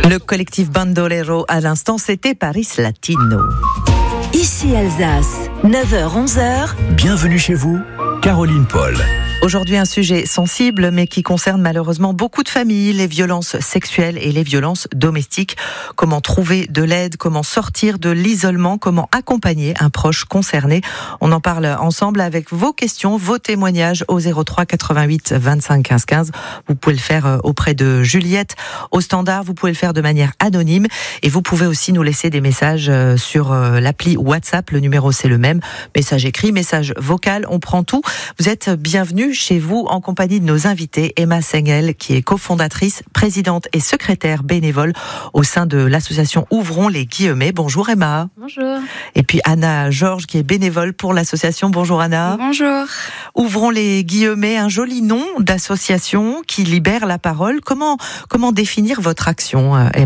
Le collectif Bandolero à l'instant, c'était Paris Latino. Ici Alsace, 9h-11h. Bienvenue chez vous, Caroline Paul. Aujourd'hui, un sujet sensible, mais qui concerne malheureusement beaucoup de familles, les violences sexuelles et les violences domestiques. Comment trouver de l'aide, comment sortir de l'isolement, comment accompagner un proche concerné. On en parle ensemble avec vos questions, vos témoignages au 03 88 25 15 15. Vous pouvez le faire auprès de Juliette au standard, vous pouvez le faire de manière anonyme et vous pouvez aussi nous laisser des messages sur l'appli WhatsApp. Le numéro, c'est le même. Message écrit, message vocal, on prend tout. Vous êtes bienvenus chez vous en compagnie de nos invités, Emma Sengel, qui est cofondatrice, présidente et secrétaire bénévole au sein de l'association Ouvrons les Guillemets. Bonjour Emma. Bonjour. Et puis Anna Georges, qui est bénévole pour l'association. Bonjour Anna. Bonjour. Ouvrons les Guillemets, un joli nom d'association qui libère la parole. Comment définir votre action, Emma ?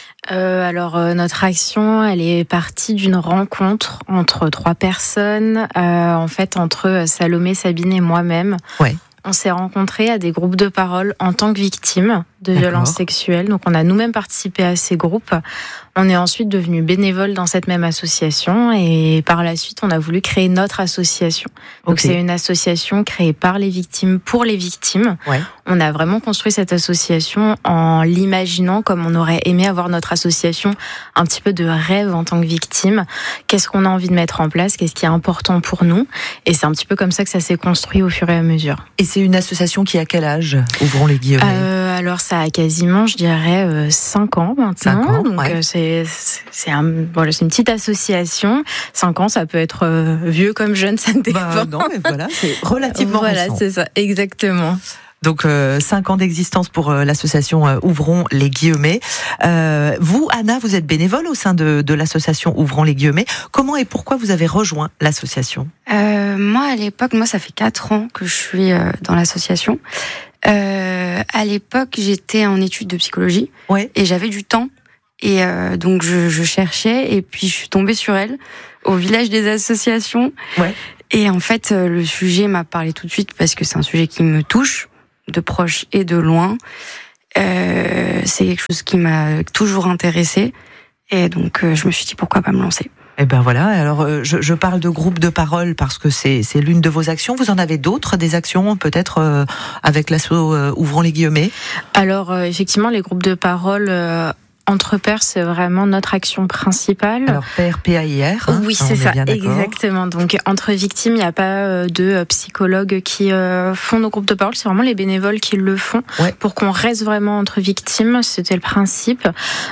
Notre action, elle est partie d'une rencontre entre 3 personnes, entre Salomé, Sabine et moi-même. Ouais. On s'est rencontrés à des groupes de parole en tant que victimes de violences sexuelles. Donc on a nous-mêmes participé à ces groupes. On est ensuite devenus bénévoles dans cette même association et par la suite, on a voulu créer notre association. Donc c'est une association créée par les victimes pour les victimes. Ouais. On a vraiment construit cette association en l'imaginant comme on aurait aimé avoir notre association, un petit peu de rêve en tant que victime. Qu'est-ce qu'on a envie de mettre en place? Qu'est-ce qui est important pour nous? Et c'est un petit peu comme ça que ça s'est construit au fur et à mesure. Et c'est une association qui a quel âge? Ouvrons les Guillemets. Alors ça a quasiment, je dirais, 5 ans maintenant. 5 ans, donc ouais. C'est une petite association. 5 ans, ça peut être vieux comme jeune, ça ne dépend. Non, mais voilà, c'est relativement récent. Voilà, c'est ça, exactement. Donc 5 ans d'existence pour l'association Ouvrons les Guillemets. Vous, Anna, vous êtes bénévole au sein de l'association Ouvrons les Guillemets. Comment et pourquoi vous avez rejoint l'association? Moi, à l'époque, ça fait 4 ans que je suis dans l'association. À l'époque, j'étais en études de psychologie et j'avais du temps. Et donc, je cherchais et puis je suis tombée sur elle au village des associations. Ouais. Et en fait, le sujet m'a parlé tout de suite parce que c'est un sujet qui me touche, de proche et de loin. C'est quelque chose qui m'a toujours intéressée. Et donc, je me suis dit pourquoi pas me lancer. Eh ben voilà, alors je parle de groupe de parole parce que c'est l'une de vos actions. Vous en avez d'autres, des actions peut-être avec l'asso Ouvrons les Guillemets? Alors effectivement, les groupes de parole entre pairs, c'est vraiment notre action principale. Alors PAIR. Oui, c'est ça, exactement. Donc entre victimes, il n'y a pas de psychologues qui font nos groupes de parole. C'est vraiment les bénévoles qui le font pour qu'on reste vraiment entre victimes. C'était le principe.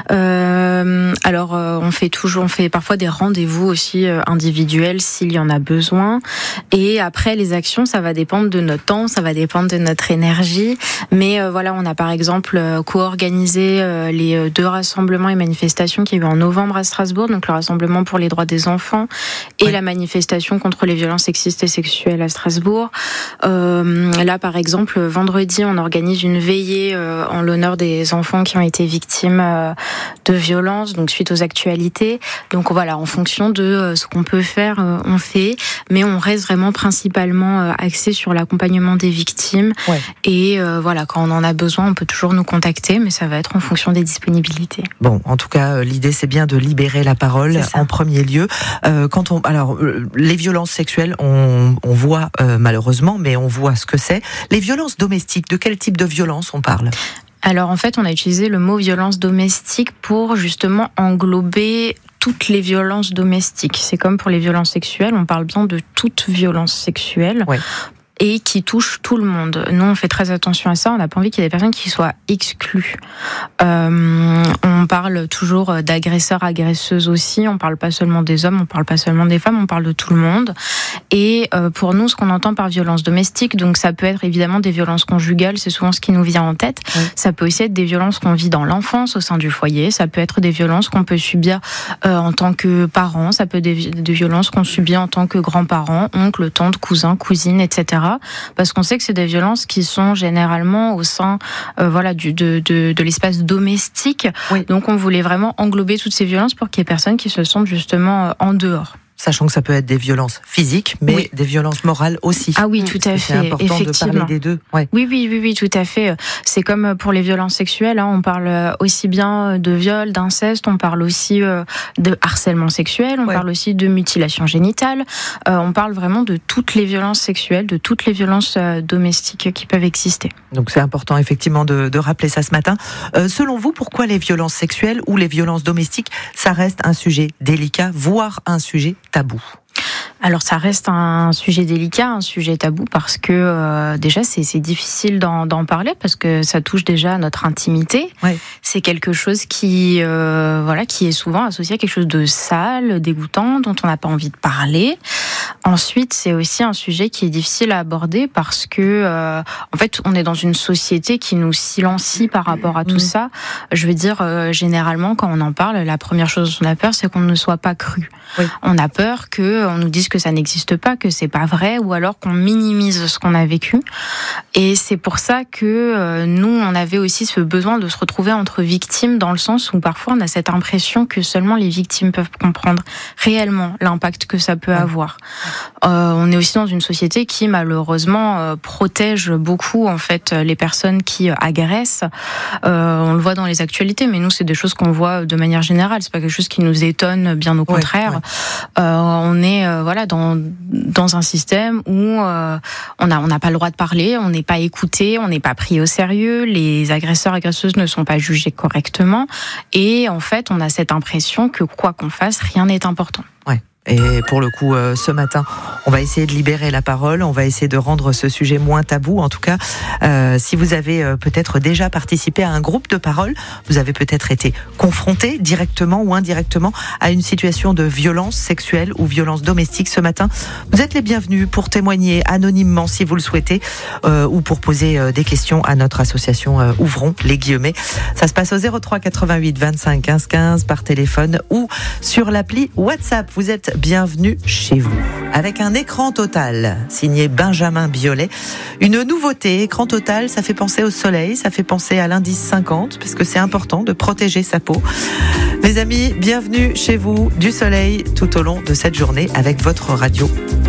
On fait parfois des rendez-vous aussi individuels s'il y en a besoin. Et après, les actions, ça va dépendre de notre temps, ça va dépendre de notre énergie. Mais on a par exemple co-organisé les 2 rassemblements et manifestations qu'il y a eu en novembre à Strasbourg, donc le rassemblement pour les droits des enfants et la manifestation contre les violences sexistes et sexuelles à Strasbourg. Là, par exemple, vendredi, on organise une veillée en l'honneur des enfants qui ont été victimes de violences, donc suite aux actualités. Donc voilà, en fonction de ce qu'on peut faire, on fait, mais on reste vraiment principalement axé sur l'accompagnement des victimes. Ouais. Et quand on en a besoin, on peut toujours nous contacter, mais ça va être en fonction des disponibilités. Bon, en tout cas, l'idée c'est bien de libérer la parole en premier lieu. Les violences sexuelles, on voit malheureusement, mais on voit ce que c'est. Les violences domestiques, de quel type de violence on parle ? Alors en fait, on a utilisé le mot violence domestique pour justement englober toutes les violences domestiques. C'est comme pour les violences sexuelles, on parle bien de toute violence sexuelle. Ouais. Et qui touche tout le monde. Nous, on fait très attention à ça. On n'a pas envie qu'il y ait des personnes qui soient exclues. On parle toujours d'agresseurs, agresseuses aussi. On parle pas seulement des hommes, on parle pas seulement des femmes, on parle de tout le monde. Et pour nous, ce qu'on entend par violence domestique, donc ça peut être évidemment des violences conjugales, c'est souvent ce qui nous vient en tête. Oui. Ça peut aussi être des violences qu'on vit dans l'enfance, au sein du foyer. Ça peut être des violences qu'on peut subir en tant que parents. Ça peut être des violences qu'on subit en tant que grands-parents, oncles, tantes, cousins, cousines, etc. Parce qu'on sait que c'est des violences qui sont généralement au sein de l'espace domestique. Oui. Donc on voulait vraiment englober toutes ces violences pour qu'il y ait personne qui se sentent justement en dehors. Sachant que ça peut être des violences physiques, mais des violences morales aussi. Ah oui, tout à fait. C'est important de parler des deux. Ouais. Oui, tout à fait. C'est comme pour les violences sexuelles. On parle aussi bien de viol, d'inceste. On parle aussi de harcèlement sexuel. On parle aussi de mutilation génitale. On parle vraiment de toutes les violences sexuelles, de toutes les violences domestiques qui peuvent exister. Donc c'est important effectivement de rappeler ça ce matin. Selon vous, pourquoi les violences sexuelles ou les violences domestiques, ça reste un sujet délicat, voire un sujet tabou? Alors ça reste un sujet délicat, un sujet tabou, parce que déjà c'est difficile d'en parler, parce que ça touche déjà à notre intimité. Ouais. C'est quelque chose qui est souvent associé à quelque chose de sale, dégoûtant, dont on n'a pas envie de parler. Ensuite, c'est aussi un sujet qui est difficile à aborder parce que en fait, on est dans une société qui nous silencie par rapport à tout ça. Je veux dire, généralement, quand on en parle, la première chose dont on a peur, c'est qu'on ne soit pas cru. Oui. On a peur qu'on nous dise que ça n'existe pas, que c'est pas vrai, ou alors qu'on minimise ce qu'on a vécu. Et c'est pour ça que nous, on avait aussi ce besoin de se retrouver entre victimes, dans le sens où parfois on a cette impression que seulement les victimes peuvent comprendre réellement l'impact que ça peut avoir. On est aussi dans une société qui malheureusement protège beaucoup en fait les personnes qui agressent. On le voit dans les actualités, mais nous c'est des choses qu'on voit de manière générale. C'est pas quelque chose qui nous étonne, bien au contraire. On est dans un système où on n'a pas le droit de parler, on n'est pas écouté, on n'est pas pris au sérieux, les agresseurs agresseuses ne sont pas jugés correctement, et en fait on a cette impression que quoi qu'on fasse, rien n'est important. Ouais. Et pour le coup, ce matin, on va essayer de libérer la parole, on va essayer de rendre ce sujet moins tabou. En tout cas, si vous avez peut-être déjà participé à un groupe de parole, vous avez peut-être été confronté directement ou indirectement à une situation de violence sexuelle ou violence domestique ce matin. Vous êtes les bienvenus pour témoigner anonymement si vous le souhaitez, ou pour poser des questions à notre association Ouvrons les guillemets. Ça se passe au 03 88 25 15 15 par téléphone ou sur l'appli WhatsApp. Vous êtes bienvenue chez vous. Avec un écran total, signé Benjamin Biolay. Une nouveauté, écran total, ça fait penser au soleil, ça fait penser à l'indice 50, parce que c'est important de protéger sa peau. Les amis, bienvenue chez vous, du soleil tout au long de cette journée avec votre radio.